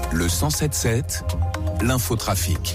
Le 107.7, l'infotrafic.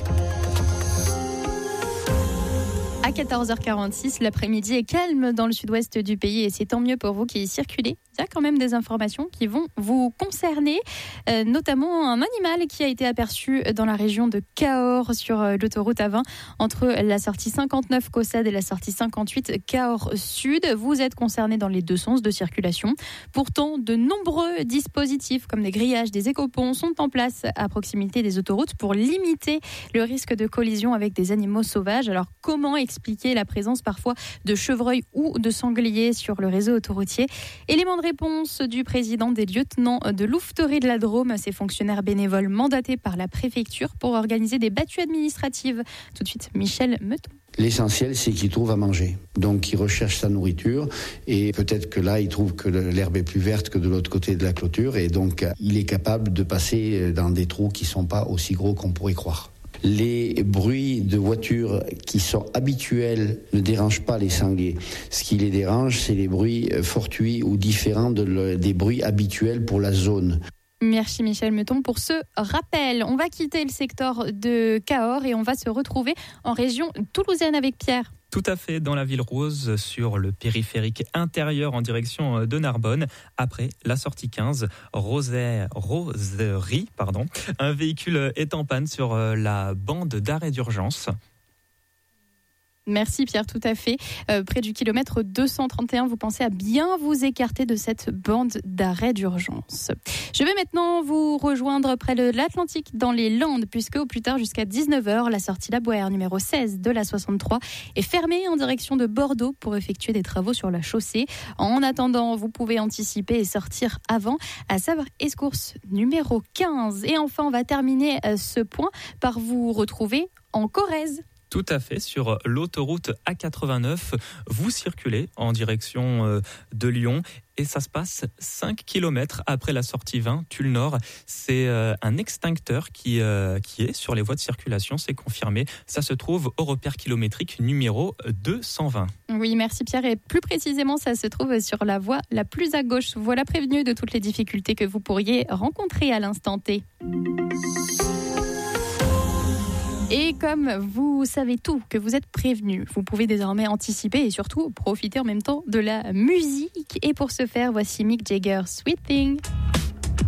À 14h46, l'après-midi est calme dans le sud-ouest du pays et c'est tant mieux pour vous qui y circulez. Il y a quand même des informations qui vont vous concerner, notamment un animal qui a été aperçu dans la région de Cahors sur l'autoroute A20 entre la sortie 59 Caussade et la sortie 58 Cahors Sud. Vous êtes concerné dans les deux sens de circulation. Pourtant, de nombreux dispositifs comme des grillages, des écoponts sont en place à proximité des autoroutes pour limiter le risque de collision avec des animaux sauvages. Alors, comment expliquer la présence parfois de chevreuils ou de sangliers sur le réseau autoroutier? Élément de réponse du président des lieutenants de louveterie de la Drôme, ces fonctionnaires bénévoles mandatés par la préfecture pour organiser des battues administratives. Tout de suite, Michel Meuton. L'essentiel, c'est qu'il trouve à manger. Donc, il recherche sa nourriture et peut-être que là, il trouve que l'herbe est plus verte que de l'autre côté de la clôture et donc, il est capable de passer dans des trous qui ne sont pas aussi gros qu'on pourrait croire. Les bruits de voitures qui sont habituels ne dérangent pas les sangliers. Ce qui les dérange, c'est les bruits fortuits ou différents des bruits habituels pour la zone. Merci Michel Meuton pour ce rappel. On va quitter le secteur de Cahors et on va se retrouver en région toulousaine avec Pierre. Tout à fait, dans la ville rose, sur le périphérique intérieur en direction de Narbonne, après la sortie 15, Roserie. Un véhicule est en panne sur la bande d'arrêt d'urgence. Merci Pierre, tout à fait. Près du kilomètre 231, vous pensez à bien vous écarter de cette bande d'arrêt d'urgence. Je vais maintenant vous rejoindre près de l'Atlantique dans les Landes, puisque au plus tard jusqu'à 19h, la sortie La Boère numéro 16 de la 63 est fermée en direction de Bordeaux pour effectuer des travaux sur la chaussée. En attendant, vous pouvez anticiper et sortir avant à Sabre-Escourse numéro 15. Et enfin, on va terminer ce point par vous retrouver en Corrèze. Tout à fait, sur l'autoroute A89, vous circulez en direction de Lyon et ça se passe 5 km après la sortie 20, Tulle Nord. C'est un extincteur qui est sur les voies de circulation, c'est confirmé. Ça se trouve au repère kilométrique numéro 220. Oui, merci Pierre. Et plus précisément, ça se trouve sur la voie la plus à gauche. Voilà prévenu de toutes les difficultés que vous pourriez rencontrer à l'instant T. Et comme vous savez tout, que vous êtes prévenus, vous pouvez désormais anticiper et surtout profiter en même temps de la musique. Et pour ce faire, voici Mick Jagger, Sweet Thing.